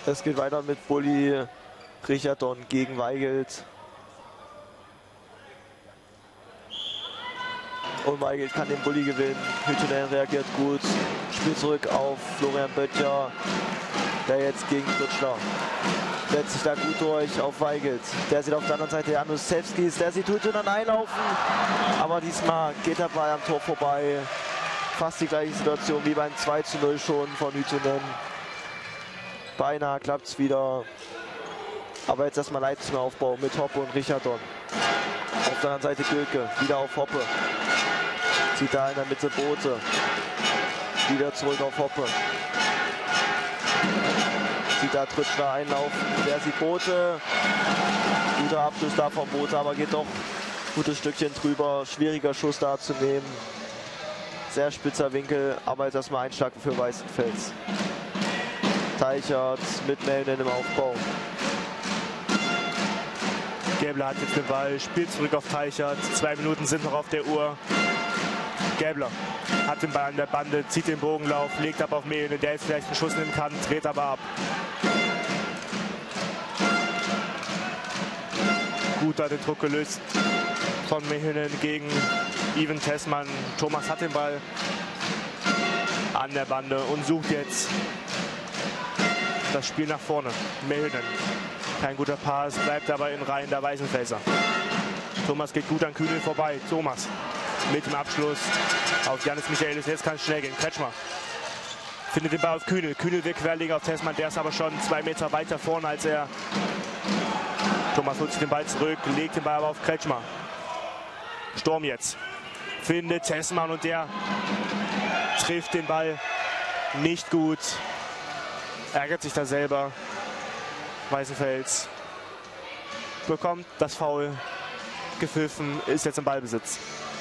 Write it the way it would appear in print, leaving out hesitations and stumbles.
Es geht weiter mit Bulli Richardson gegen Weigelt. Und Weigelt kann den Bulli gewinnen. Hüttunen reagiert gut. Spielt zurück auf Florian Böttcher, der jetzt gegen Tritschner setzt sich da gut durch auf Weigelt. Der sieht auf der anderen Seite Jan Usevskis, der sieht Hüttunen einlaufen. Aber diesmal geht der Ball am Tor vorbei. Fast die gleiche Situation wie beim 2:0 schon von Hüttunen. Beinahe klappt es wieder. Aber jetzt erstmal Leipzig im Aufbau mit Hoppe und Richardson. Auf der anderen Seite Gülke, wieder auf Hoppe. Zieht da in der Mitte Bote. Wieder zurück auf Hoppe. Sieht da Tritschner einlaufen. Der sieht Bote. Guter Abschluss da vom Bote, aber geht doch ein gutes Stückchen drüber. Schwieriger Schuss da zu nehmen. Sehr spitzer Winkel, aber jetzt erstmal Einschlag für Weißenfels. Teichert mit Mellnen im Aufbau. Gäbler hat jetzt den Ball, spielt zurück auf Teichert. 2 Minuten sind noch auf der Uhr. Gäbler hat den Ball an der Bande, zieht den Bogenlauf, legt ab auf Mellnen, der jetzt vielleicht einen Schuss nehmen kann, dreht aber ab. Gut hat den Druck gelöst von Mellnen gegen Ivan Tessmann. Thomas hat den Ball an der Bande und sucht jetzt das Spiel nach vorne. Mellnen. Kein guter Pass, bleibt aber in Reihen der Weißenfelser. Thomas geht gut an Kühnel vorbei. Thomas mit dem Abschluss auf Janis Michaelis. Jetzt kann es schnell gehen. Kretschmer findet den Ball auf Kühnel. Kühnel will querlegen auf Tessmann. Der ist aber schon 2 Meter weiter vorne als er. Thomas holt sich den Ball zurück, legt den Ball aber auf Kretschmer. Sturm jetzt. Findet Tessmann und der trifft den Ball nicht gut. Ärgert sich da selber. Weißenfels bekommt das Foul gepfiffen, ist jetzt im Ballbesitz.